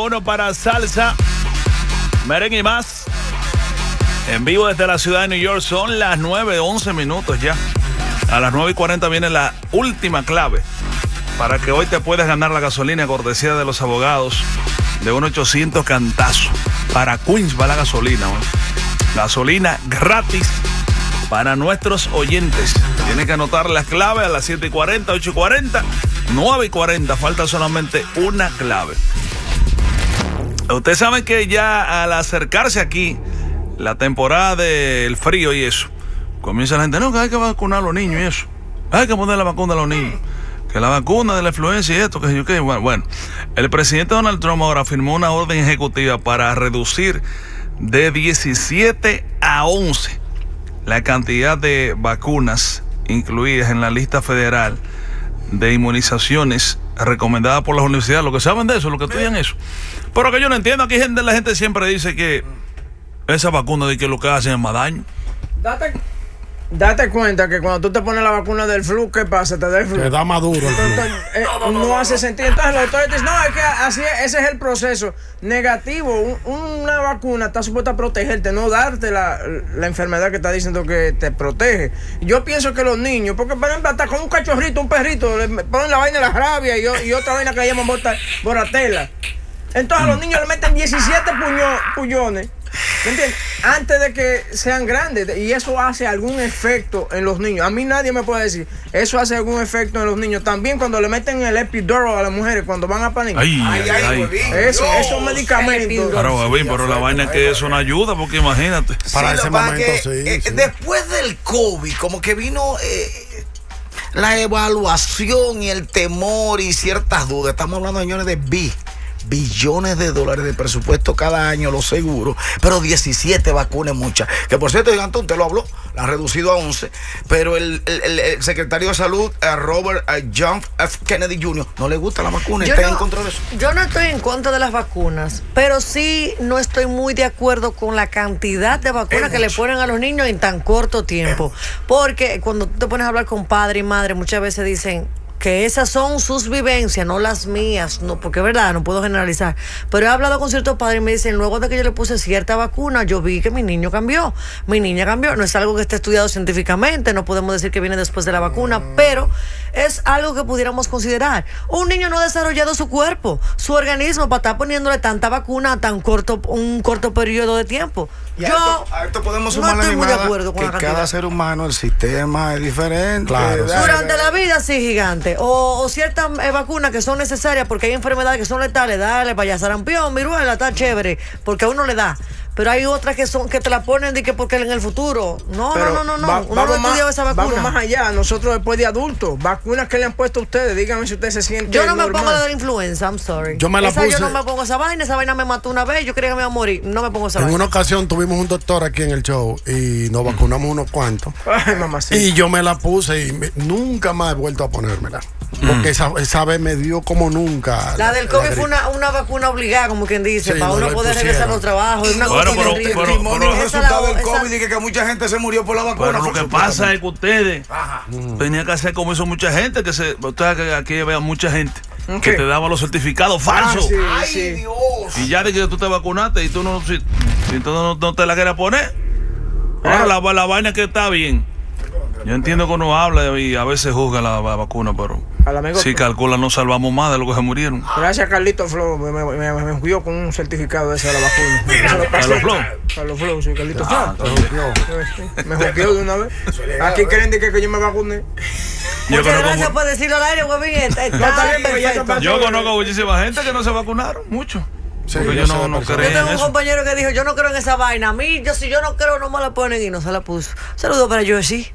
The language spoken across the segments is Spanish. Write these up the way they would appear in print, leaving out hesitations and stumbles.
1 para salsa, merengue y más. En vivo desde la ciudad de New York. Son las 9:11 minutos ya. A las 9:40 viene la última clave para que hoy te puedas ganar la gasolina cortesía de los abogados de 1-800 cantazo. Para Queens va la gasolina, ¿no? Gasolina gratis para nuestros oyentes. Tienen que anotar las claves a las 7:40, 8:40, 9:40. Falta solamente una clave. Ustedes saben que ya al acercarse aquí la temporada del frío y eso, comienza la gente, no, que hay que vacunar a los niños y eso. Hay que poner la vacuna a los niños. Que la vacuna de la influenza y esto, que yo qué. Bueno, el presidente Donald Trump ahora firmó una orden ejecutiva para reducir de 17 a 11 la cantidad de vacunas incluidas en la lista federal de inmunizaciones recomendadas por las universidades. Lo que saben de eso, lo que estudian eso. Pero que yo no entiendo, aquí la gente siempre dice que esa vacuna de que lo que hacen es más daño. Date cuenta que cuando tú te pones la vacuna del flu, ¿qué pasa? Te da el flu. Te da maduro el flu. No hace sentido. Entonces los doctores dicen, no, es que así ese es el proceso. Negativo, una vacuna está supuesta a protegerte, no darte la enfermedad que está diciendo que te protege. Yo pienso que los niños, porque por ejemplo, hasta con un cachorrito, un perrito, le ponen la vaina de la rabia y otra vaina que llaman boratela. Entonces a los niños le meten 17 pullones. ¿Me entiendes? Antes de que sean grandes, y eso hace algún efecto en los niños. A mí nadie me puede decir, eso hace algún efecto en los niños. También cuando le meten el epidural a las mujeres cuando van a parir. Esos medicamentos. Pero la vaina es que eso no ayuda, porque imagínate. Para ese momento, sí. Después del COVID, como que vino la evaluación y el temor y ciertas dudas. Estamos hablando, señores, de billones de dólares de presupuesto cada año, los seguros, pero 17 vacunas muchas. Que por cierto, gigante, usted lo habló, la han reducido a 11, pero el secretario de Salud, Robert John F. Kennedy Jr., no le gusta la vacuna, está en contra de eso. Yo no estoy en contra de las vacunas, pero sí no estoy muy de acuerdo con la cantidad de vacunas que le ponen a los niños en tan corto tiempo. Porque cuando tú te pones a hablar con padre y madre, muchas veces dicen que esas son sus vivencias, no las mías, no, porque es verdad, no puedo generalizar. Pero he hablado con ciertos padres y me dicen, luego de que yo le puse cierta vacuna, yo vi que mi niño cambió. Mi niña cambió. No es algo que esté estudiado científicamente, no podemos decir que viene después de la vacuna, pero es algo que pudiéramos considerar. Un niño no ha desarrollado su cuerpo, su organismo, para estar poniéndole tanta vacuna a un corto periodo de tiempo. A esto podemos sumar no estoy muy de acuerdo con que cada ser humano, el sistema es diferente. Claro. Durante la vida, sí, gigante. O ciertas vacunas que son necesarias porque hay enfermedades que son letales. Dale, vaya, sarampión, viruela, está chévere, porque a uno le da. Pero hay otras que te la ponen de que porque en el futuro. No. Uno no estudia esa vacuna. Vamos más allá. Nosotros después de adultos, vacunas que le han puesto a ustedes, díganme si ustedes se sienten Yo no me normal. pongo la de la influenza, I'm sorry. Yo no me pongo esa vaina me mató una vez, yo creía que me iba a morir. No me pongo esa vaina. En una ocasión tuvimos un doctor aquí en el show y nos vacunamos unos cuantos. Ay, mamacita. Y yo me la puse y nunca más he vuelto a ponérmela. Porque esa vez me dio como nunca. La del COVID fue una vacuna obligada, como quien dice, sí, para uno poder regresar a los trabajos. Pero el resultado del COVID y que mucha gente se murió por la vacuna. Pero lo que pasa es que ustedes tenían que hacer como hizo mucha gente, ustedes aquí había mucha gente que te daba los certificados falsos. ¡Ay, Dios! Y ya de que tú te vacunaste y tú no te la quieres poner. Ahora la vaina que está bien. Yo entiendo que uno habla y a veces juzga la vacuna, pero si calcula no salvamos más de lo que se murieron. Gracias a Carlito Flow, me envió con un certificado de esa de la vacuna. Carlos Flow. Carlos Flow, sí, Carlito Flow. Me juzgó de una vez. Aquí quieren decir que yo me vacuné. Muchas gracias por decirlo al aire, huevín. Yo conozco muchísima gente que no se vacunaron, mucho. Sí, porque yo no creo en eso. Yo tengo un compañero que dijo, yo no creo en esa vaina. A mí, si yo no creo, no me la ponen y no se la puso. Saludos para Josie.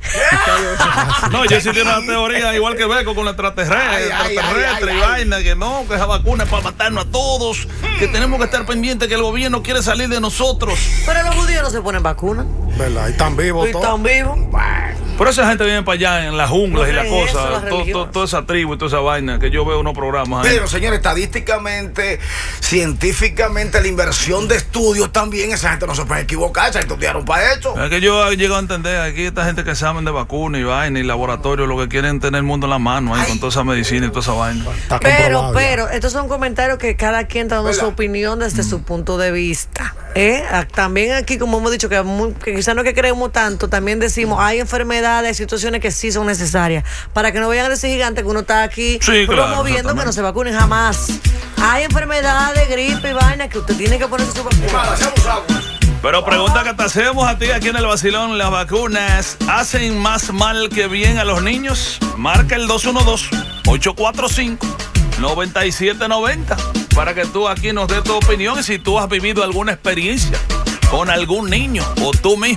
No, Josie tiene una teoría igual que Beco con la extraterrestre y vaina, que no, que esa vacuna es para matarnos a todos, que tenemos que estar pendientes que el gobierno quiere salir de nosotros. Pero los judíos no se ponen vacunas. ¿Verdad? Y están vivos todos. Están vivos. Por eso la gente viene para allá en las junglas y la creen eso, cosa, la religión. toda esa tribu y toda esa vaina, que yo veo unos programas ahí. Pero, señor, estadísticamente, científicamente, la inversión de estudios también, esa gente no se puede equivocar, se estudiaron para eso. Es que yo he llegado a entender, aquí esta gente que saben de vacunas y vaina y laboratorio, lo que quieren es tener el mundo en la mano ahí, con toda esa medicina y toda esa vaina. Está comprobado ya. Pero, estos son comentarios que cada quien está dando su opinión desde su punto de vista. También aquí, como hemos dicho, que quizás no es que creemos tanto, también decimos, hay enfermedades, situaciones que sí son necesarias. Para que no vayan a decir gigantes que uno está aquí promoviendo que no se vacunen jamás. Hay enfermedades, gripe y vaina que usted tiene que ponerse su vacuna. Pero pregunta que te hacemos a ti aquí en el vacilón, ¿las vacunas hacen más mal que bien a los niños? Marca el 212-845-9790 para que tú aquí nos des tu opinión y si tú has vivido alguna experiencia con algún niño o tú mismo.